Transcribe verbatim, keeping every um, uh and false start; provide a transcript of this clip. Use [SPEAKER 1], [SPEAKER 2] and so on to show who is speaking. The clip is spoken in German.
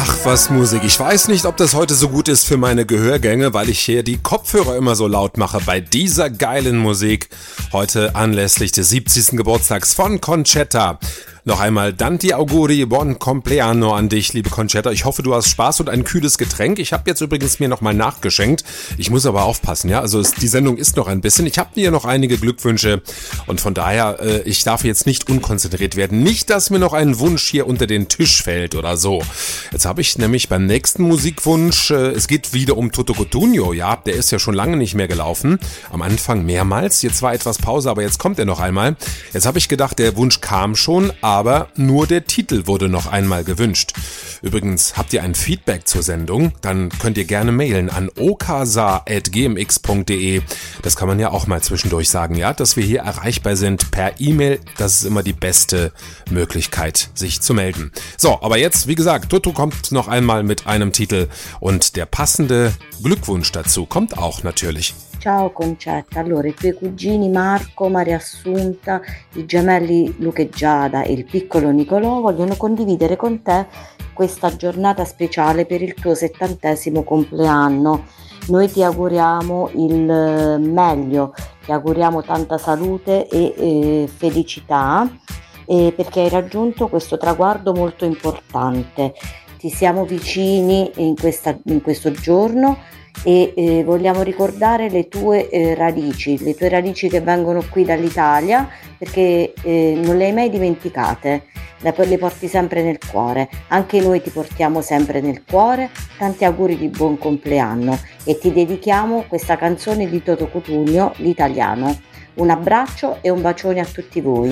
[SPEAKER 1] Ach, was Musik. Ich weiß nicht, ob das heute so gut ist für meine Gehörgänge, weil ich hier die Kopfhörer immer so laut mache bei dieser geilen Musik. Heute anlässlich des siebzigsten Geburtstags von Concetta. Noch einmal Tanti auguri, buon compleanno an dich, liebe Concetta. Ich hoffe, du hast Spaß und ein kühles Getränk. Ich habe jetzt übrigens mir nochmal nachgeschenkt. Ich muss aber aufpassen, ja. Also es, die Sendung ist noch ein bisschen. Ich habe dir noch einige Glückwünsche und von daher, äh, ich darf jetzt nicht unkonzentriert werden. Nicht, dass mir noch ein Wunsch hier unter den Tisch fällt oder so. Jetzt habe ich nämlich beim nächsten Musikwunsch, äh, es geht wieder um Toto Cutugno, ja. Der ist ja schon lange nicht mehr gelaufen. Am Anfang mehrmals. Jetzt war etwas Pause, aber jetzt kommt er noch einmal. Jetzt habe ich gedacht, der Wunsch kam schon, aber nur der Titel wurde noch einmal gewünscht. Übrigens, habt ihr ein Feedback zur Sendung? Dann könnt ihr gerne mailen an okasa at gmx punkt de. Das kann man ja auch mal zwischendurch sagen, ja, dass wir hier erreichbar sind per E-Mail. Das ist immer die beste Möglichkeit, sich zu melden. So, aber jetzt, wie gesagt, Toto kommt noch einmal mit einem Titel und der passende Glückwunsch dazu kommt auch natürlich.
[SPEAKER 2] Ciao Concetta, allora i tuoi cugini Marco, Maria Assunta, i gemelli Luca e Giada e il piccolo Nicolò vogliono condividere con te questa giornata speciale per il tuo settantesimo compleanno. Noi ti auguriamo il meglio, ti auguriamo tanta salute e eh, felicità eh, perché hai raggiunto questo traguardo molto importante. Ti siamo vicini in, questa, in questo giorno e eh, vogliamo ricordare le tue eh, radici, le tue radici che vengono qui dall'Italia perché eh, non le hai mai dimenticate, le, le porti sempre nel cuore, anche noi ti portiamo sempre nel cuore. Tanti auguri di buon compleanno e ti dedichiamo questa canzone di Toto Cutugno, l'italiano. Un abbraccio e un bacione a tutti voi.